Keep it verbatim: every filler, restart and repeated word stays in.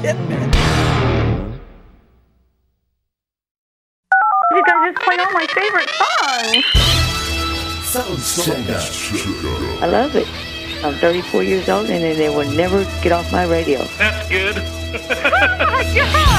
Hit me. You guys just play all my favorite songs. Sound check. I love it. I'm thirty-four years old, and they will never get off my radio. That's good. Oh my God!